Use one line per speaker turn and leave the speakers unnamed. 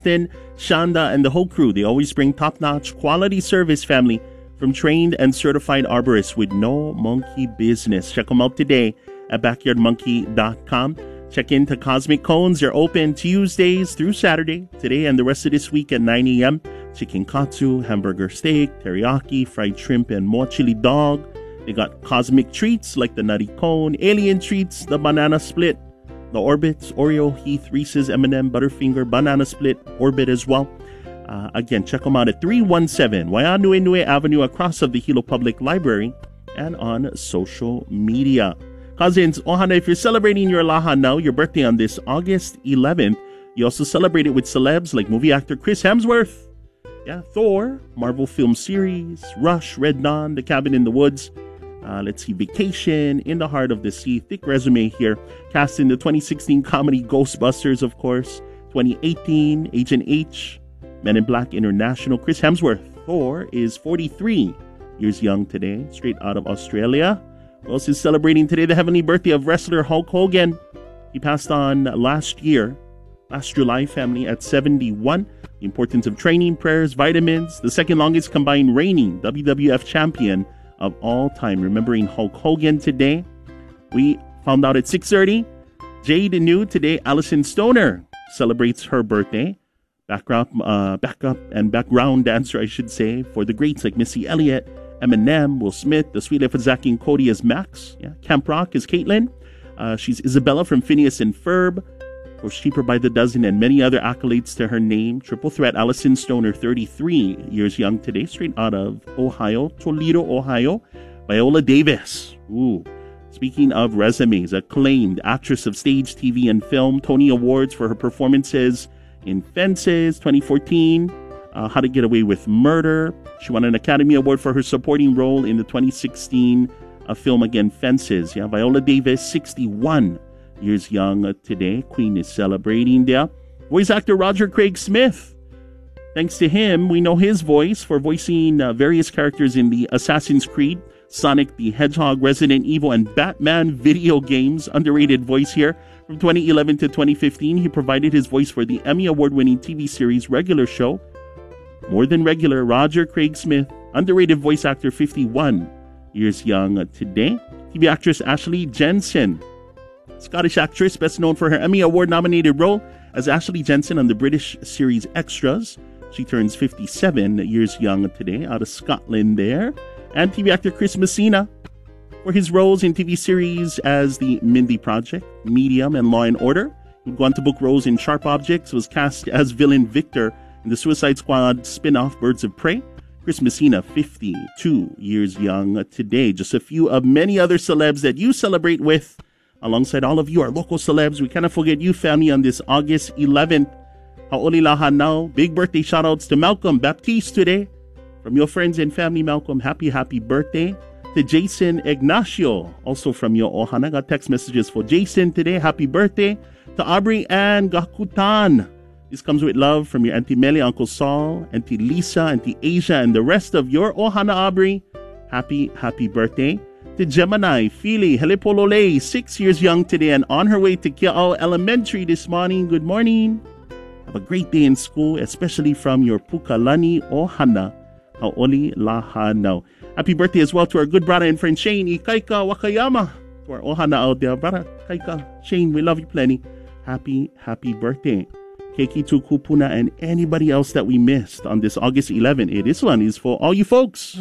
Then Shanda and the whole crew, they always bring top-notch quality service, family, from trained and certified arborists with no monkey business. Check them out today at backyardmonkey.com. Check into Cosmic Cones. They're open Tuesdays through Saturday, today and the rest of this week at 9 a.m. Chicken katsu, hamburger steak, teriyaki, fried shrimp, and more chili dog. They got cosmic treats like the Nutty Cone, alien treats, the banana split, the Orbits, Oreo, Heath, Reese's, M&M, Butterfinger, Banana Split, Orbit as well. Again, check them out at 317 Waianue Avenue across of the Hilo Public Library and on social media. Cousins, ohana, if you're celebrating your laha now, your birthday on this August 11th, you also celebrate it with celebs like movie actor Chris Hemsworth, Thor, Marvel film series, Rush, Red Dawn, The Cabin in the Woods. Let's see, Vacation, In the Heart of the Sea, thick resume here. Cast in the 2016 comedy Ghostbusters, of course. 2018, Agent H, Men in Black International. Chris Hemsworth, Thor, is 43 years young today, straight out of Australia. Who else is celebrating today? The heavenly birthday of wrestler Hulk Hogan. He passed on last July, family, at 71. The importance of training, prayers, vitamins. The second longest combined reigning WWF champion of all time. Remembering Hulk Hogan today. We found out at 6:30. Jade New today. Allison Stoner celebrates her birthday. Backup and background dancer, I should say, for the greats like Missy Elliott, Eminem, Will Smith, The Sweet Life of Zack and Cody as Max. Camp Rock is Caitlin. She's Isabella from Phineas and Ferb. Of course, Cheaper by the Dozen and many other accolades to her name. Triple threat Allison Stoner, 33 years young today, straight out of Ohio, Toledo, Ohio. Viola Davis. Speaking of resumes, acclaimed actress of stage, TV, and film. Tony Awards for her performances in Fences, 2014. How to Get Away with Murder. She won an Academy Award for her supporting role in the 2016 film, again, Fences. Viola Davis, 61 years young today. Queen is celebrating there. Voice actor Roger Craig Smith. Thanks to him, we know his voice for voicing various characters in the Assassin's Creed, Sonic the Hedgehog, Resident Evil, and Batman video games. Underrated voice here. From 2011 to 2015, he provided his voice for the Emmy Award-winning TV series Regular Show. More Than Regular, Roger Craig Smith, underrated voice actor, 51 years young today. TV actress Ashley Jensen. Scottish actress, best known for her Emmy Award-nominated role as Ashley Jensen on the British series Extras. She turns 57 years young today, out of Scotland there. And TV actor Chris Messina, for his roles in TV series as The Mindy Project, Medium, and Law & Order. He'd gone to book roles in Sharp Objects, was cast as villain Victor in the Suicide Squad spin-off Birds of Prey. Chris Messina, 52 years young today. Just a few of many other celebs that you celebrate with. Alongside all of you, our local celebs, we cannot forget you, family, on this August 11th. Haoli laha now. Big birthday shout-outs to Malcolm Baptiste today. From your friends and family, Malcolm, happy birthday. To Jason Ignacio, also from your ohana. Got text messages for Jason today. Happy birthday. To Aubrey Ann Gakutan. This comes with love from your Auntie Melly, Uncle Saul, Auntie Lisa, Auntie Asia, and the rest of your ohana, Aubrey. Happy birthday. To Gemini, Philly, Helepolole, 6 years young today and on her way to Kiao Elementary this morning. Good morning. Have a great day in school, especially from your Pukalani ohana. Haoli laha now. Happy birthday as well to our good brother and friend Shane Ikaika Wakayama. To our ohana out there, brother Kaika, Shane, we love you plenty. Happy birthday. Keiki Tukupuna and anybody else that we missed on this August 11th. This one is for all you folks.